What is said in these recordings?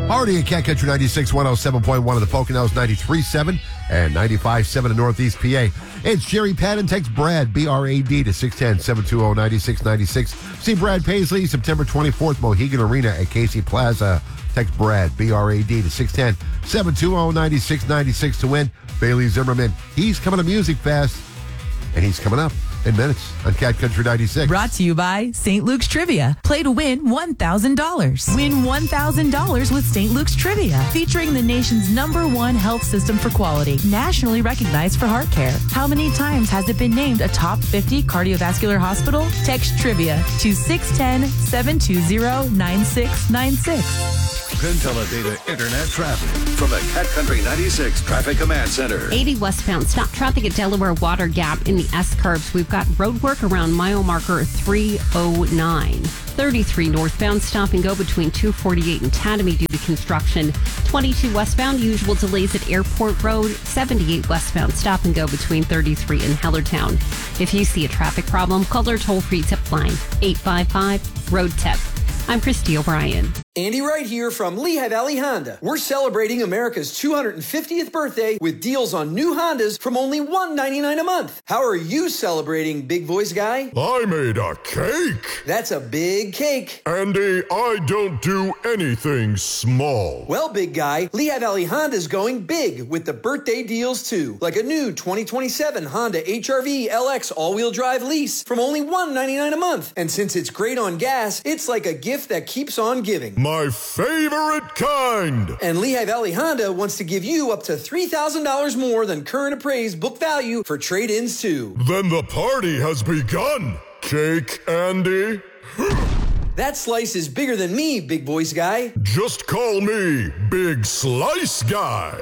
Party at Cat Country 96, 107.1 of the Poconos, 93.7 and 95.7 in Northeast PA. It's Jerry Patton. Text Brad, B-R-A-D, to 610-720-9696. See Brad Paisley, September 24th, Mohegan Arena at Casey Plaza. Text Brad, B-R-A-D, to 610-720-9696 to win. Bailey Zimmerman, he's coming to Music Fest, and he's coming up in minutes on Cat Country 96. Brought to you by St. Luke's Trivia. Play to win $1,000. Win $1,000 with St. Luke's Trivia, featuring the nation's #1 health system for quality, nationally recognized for heart care. How many times has it been named a top 50 cardiovascular hospital? Text Trivia to 610-720-9696. Penn Teledata Internet traffic from the Cat Country 96 Traffic Command Center. 80 westbound. Stop traffic at Delaware Water Gap in the S-curves. We've got road work around mile marker 309. 33 northbound. Stop and go between 248 and Tatamy due to construction. 22 westbound. Usual delays at Airport Road. 78 westbound. Stop and go between 33 and Hellertown. If you see a traffic problem, call our toll-free tip line, 855-ROAD-TIP. I'm Christy O'Brien. Andy Wright here from Lehigh Valley Honda. We're celebrating America's 250th birthday with deals on new Hondas from only $199 a month. How are you celebrating, big voice guy? I made a cake. That's a big cake. Andy, I don't do anything small. Well, big guy, Lehigh Valley Honda's going big with the birthday deals too. Like a new 2027 Honda HR-V LX all-wheel drive lease from only $199 a month. And since it's great on gas, it's like a gift that keeps on giving. My favorite kind. And Lehigh Valley Honda wants to give you up to $3,000 more than current appraised book value for trade-ins too. Then the party has begun. Cake, Andy. That slice is bigger than me, big voice guy. Just call me Big Slice Guy.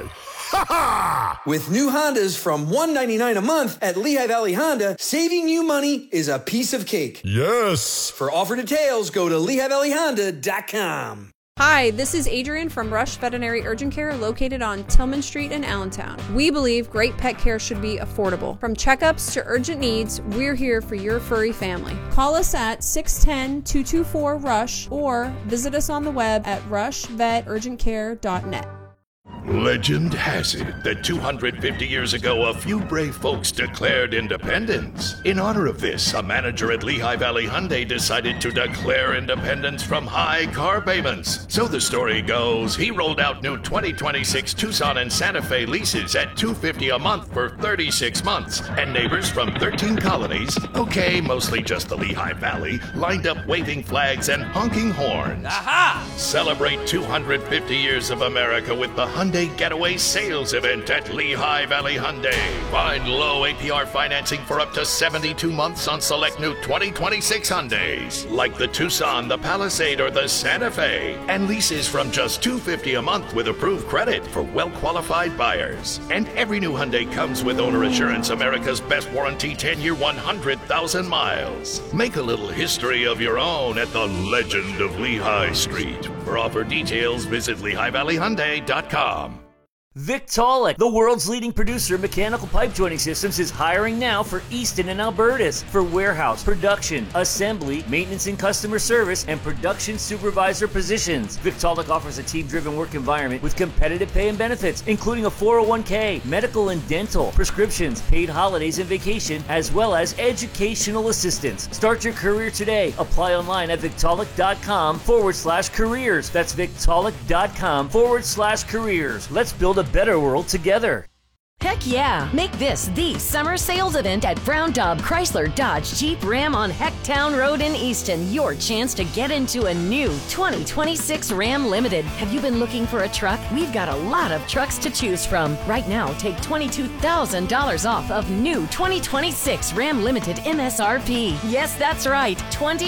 With new Hondas from $199 a month at Lehigh Valley Honda, saving you money is a piece of cake. Yes. For offer details, go to LehighValleyHonda.com. Hi, this is Adrian from Rush Veterinary Urgent Care located on Tillman Street in Allentown. We believe great pet care should be affordable. From checkups to urgent needs, we're here for your furry family. Call us at 610-224-RUSH or visit us on the web at rushveturgentcare.net. Legend has it that 250 years ago, a few brave folks declared independence. In honor of this, a manager at Lehigh Valley Hyundai decided to declare independence from high car payments. So the story goes, he rolled out new 2026 Tucson and Santa Fe leases at $250 a month for 36 months. And neighbors from 13 colonies, okay, mostly just the Lehigh Valley, lined up waving flags and honking horns. Aha! Celebrate 250 years of America with the Hyundai Getaway Sales Event at Lehigh Valley Hyundai. Find low APR financing for up to 72 months on select new 2026 Hyundais, like the Tucson, the Palisade, or the Santa Fe. And leases from just $250 a month with approved credit for well-qualified buyers. And every new Hyundai comes with Owner Assurance, America's best warranty, 10-year, 100,000 miles. Make a little history of your own at the Legend of Lehigh Street. For offer details, visit LehighValleyHyundai.com. Victaulic, the world's leading producer of mechanical pipe joining systems, is hiring now for Easton and Albertus for warehouse, production, assembly, maintenance and customer service, and production supervisor positions. Victaulic offers a team-driven work environment with competitive pay and benefits, including a 401k, medical and dental, prescriptions, paid holidays and vacation, as well as educational assistance. Start your career today. Apply online at Victaulic.com/careers. That's Victaulic.com/careers. Let's build a better world together. Heck yeah! Make this the summer sales event at Brown Daub Chrysler Dodge Jeep Ram on Hecktown Road in Easton. Your chance to get into a new 2026 Ram Limited. Have you been looking for a truck? We've got a lot of trucks to choose from. Right now, take $22,000 off of new 2026 Ram Limited MSRP. Yes, that's right,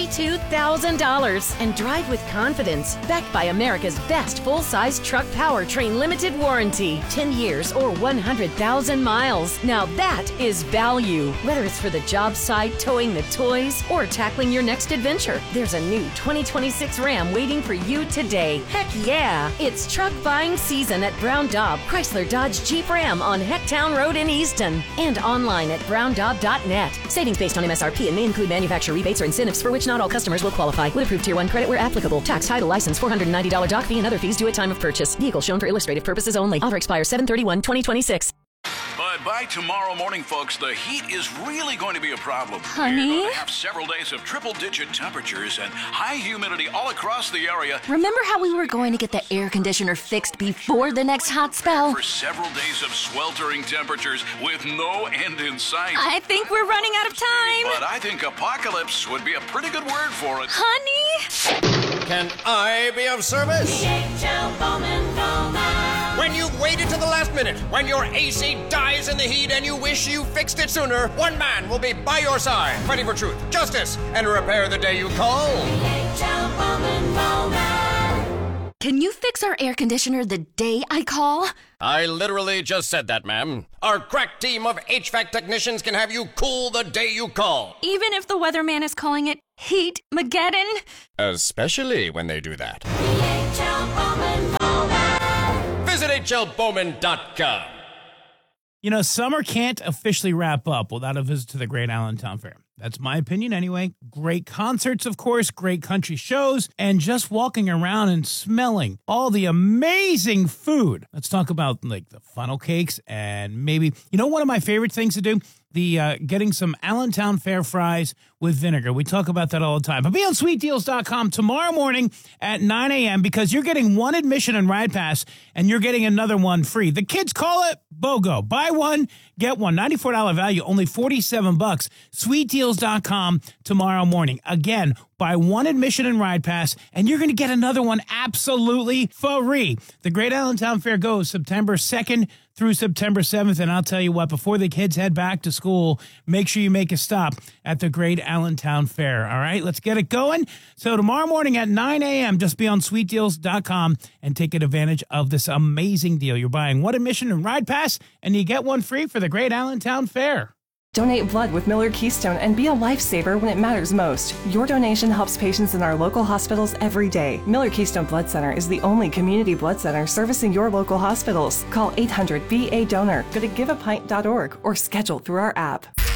$22,000. And drive with confidence. Backed by America's best full-size truck powertrain limited warranty. 10 years or 100,000 1,000 miles. Now that is value. Whether it's for the job site, towing the toys, or tackling your next adventure, there's a new 2026 Ram waiting for you today. Heck yeah! It's truck buying season at Brown Daub Chrysler Dodge Jeep Ram on Hecktown Road in Easton. And online at browndaub.net. Savings based on MSRP and may include manufacturer rebates or incentives for which not all customers will qualify. Would approve Tier 1 credit where applicable. Tax, title, license, $490 doc fee and other fees due at time of purchase. Vehicle shown for illustrative purposes only. Offer expires 7/31/2026. But by tomorrow morning, folks, the heat is really going to be a problem. Honey? We're going to have several days of triple-digit temperatures and high humidity all across the area. Remember how we were going to get the air conditioner fixed before the next hot spell? For several days of sweltering temperatures with no end in sight. I think we're running out of time. But I think apocalypse would be a pretty good word for it. Honey? Can I be of service? DHL Bowman Bowman. When you've waited to the last minute, when your AC dies in the heat and you wish you fixed it sooner, one man will be by your side, fighting for truth, justice, and repair the day you call. DHL Bowman Bowman. Can you fix our air conditioner the day I call? I literally just said that, ma'am. Our crack team of HVAC technicians can have you cool the day you call. Even if the weatherman is calling it Heat-mageddon? Especially when they do that. DHL Bowman Bowman. Visit HLBowman.com. You know, summer can't officially wrap up without a visit to the Great Allentown Fair. That's my opinion anyway. Great concerts, of course, great country shows, and just walking around and smelling all the amazing food. Let's talk about like the funnel cakes and maybe, you know, one of my favorite things to do, the getting some Allentown Fair fries with vinegar. We talk about that all the time. But be on sweetdeals.com tomorrow morning at 9 a.m. because you're getting one admission and ride pass and you're getting another one free. The kids call it BOGO. Buy one, get one. $94 value, only $47. Sweetdeals.com tomorrow morning. Again, buy one admission and ride pass and you're going to get another one absolutely free. The Great Allentown Fair goes September 2nd through September 7th. And I'll tell you what, before the kids head back to school, make sure you make a stop at the Great Allentown Fair. All right, let's get it going. So tomorrow morning at 9 a.m., just be on sweetdeals.com and take advantage of this amazing deal. You're buying one admission and ride pass and you get one free for the Great Allentown Fair. Donate blood with Miller Keystone and be a lifesaver when it matters most. Your donation helps patients in our local hospitals every day. Miller Keystone Blood Center is the only community blood center servicing your local hospitals. Call 800-VA-DONOR, go to giveapint.org, or schedule through our app.